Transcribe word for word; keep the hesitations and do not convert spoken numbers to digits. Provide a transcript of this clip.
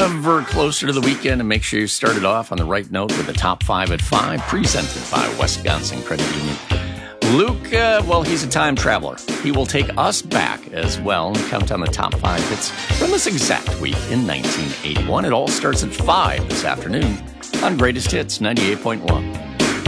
ever closer to the weekend, and make sure you started off on the right note with the top five at five, presented by Wisconsin Credit Union. Luke, uh, well, he's a time traveler. He will take us back as well and count on the top five hits from this exact week in nineteen eighty-one. It all starts at five this afternoon on Greatest Hits ninety-eight point one.